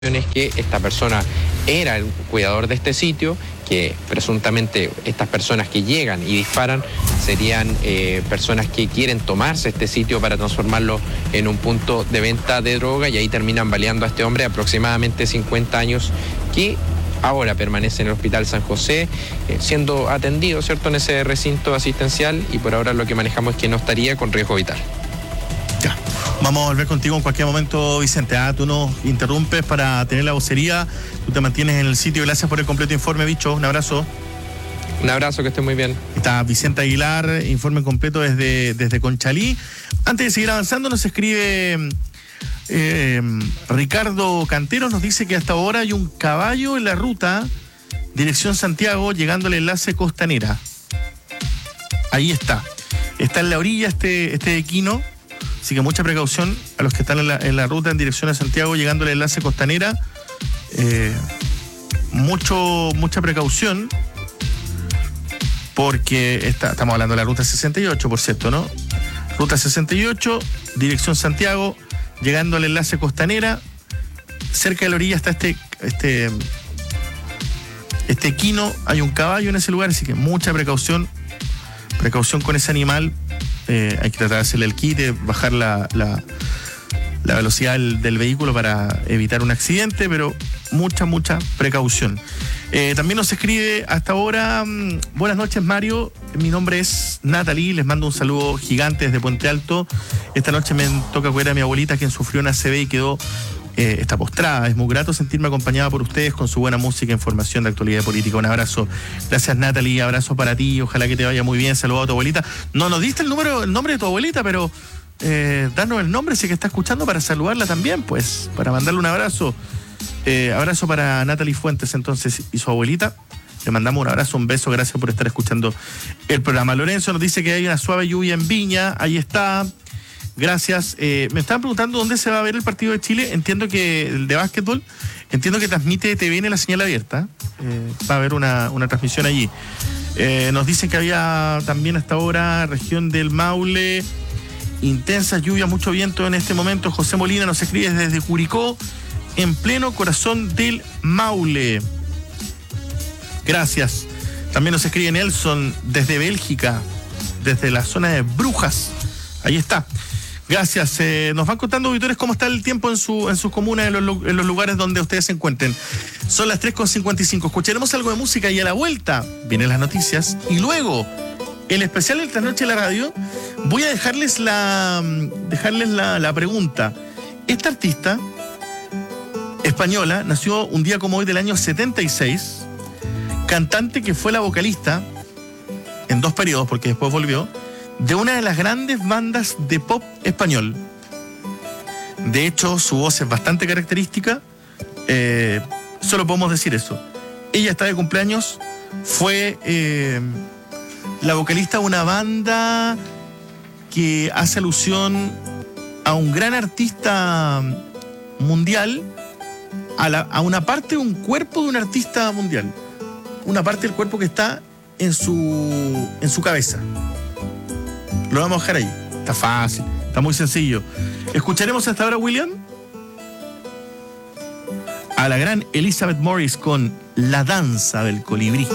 es que esta persona era el cuidador de este sitio, que presuntamente estas personas que llegan y disparan serían personas que quieren tomarse este sitio para transformarlo en un punto de venta de droga, y ahí terminan baleando a este hombre de aproximadamente 50 años que ahora permanece en el Hospital San José siendo atendido, ¿cierto?, en ese recinto asistencial, y por ahora lo que manejamos es que no estaría con riesgo vital. Ya. Vamos a volver contigo en cualquier momento, Vicente. Tú nos interrumpes para tener la vocería. Tú te mantienes en el sitio. Gracias por el completo informe, bicho. Un abrazo. Un abrazo, que esté muy bien. Está Vicente Aguilar, informe completo desde Conchalí. Antes de seguir avanzando, nos escribe Ricardo Canteros. Nos dice que hasta ahora hay un caballo en la ruta dirección Santiago, llegando al enlace Costanera. Ahí está. Está en la orilla este equino. Así que mucha precaución a los que están en la ruta en dirección a Santiago, llegando al enlace Costanera. Mucha precaución, porque estamos hablando de la ruta 68, por cierto, ¿no? Ruta 68, dirección Santiago, llegando al enlace Costanera. Cerca de la orilla está este equino. Hay un caballo en ese lugar, así que mucha precaución con ese animal. Hay que tratar de hacerle el quite, bajar la velocidad del vehículo para evitar un accidente, pero mucha precaución. También nos escribe hasta ahora: buenas noches, Mario, mi nombre es Natalie, les mando un saludo gigante desde Puente Alto. Esta noche me toca cuidar a mi abuelita, quien sufrió una ACV y quedó está postrada. Es muy grato sentirme acompañada por ustedes con su buena música, información de actualidad política. Un abrazo. Gracias, Natalie. Abrazo para ti. Ojalá que te vaya muy bien. Saludos a tu abuelita. No nos diste el nombre de tu abuelita, pero danos el nombre si que está escuchando para saludarla también, pues, para mandarle un abrazo. Abrazo para Natalie Fuentes, entonces, y su abuelita. Le mandamos un abrazo, un beso. Gracias por estar escuchando el programa. Lorenzo nos dice que hay una suave lluvia en Viña. Ahí está. Gracias. Me estaban preguntando dónde se va a ver el partido de Chile. Entiendo que el de básquetbol, entiendo que transmite TVN la señal abierta. Va a haber una transmisión allí. Nos dicen que había también hasta ahora región del Maule, intensas lluvias, mucho viento en este momento. José Molina nos escribe desde Curicó, en pleno corazón del Maule. Gracias. También nos escribe Nelson desde Bélgica, desde la zona de Brujas. Ahí está. Gracias. Nos van contando, auditores, cómo está el tiempo en sus comunas, en los lugares donde ustedes se encuentren. Son las 3:55. Escucharemos algo de música y a la vuelta vienen las noticias. Y luego, el especial de esta noche de la radio, voy a dejarles la pregunta. Esta artista española nació un día como hoy del año 76. Cantante que fue la vocalista en 2 periodos, porque después volvió, de una de las grandes bandas de pop español. De hecho, su voz es bastante característica. Solo podemos decir eso. Ella está de cumpleaños. Fue la vocalista de una banda que hace alusión a un gran artista mundial, a una parte de un cuerpo de un artista mundial. Una parte del cuerpo que está en su cabeza. Lo vamos a dejar ahí. Está fácil, está muy sencillo. ¿Escucharemos hasta ahora, William? A la gran Elizabeth Morris con La danza del colibrí.